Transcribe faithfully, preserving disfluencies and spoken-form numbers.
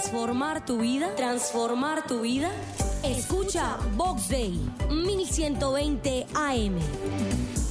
transformar tu vida, transformar tu vida. Escucha Vox Day, mil ciento veinte A M.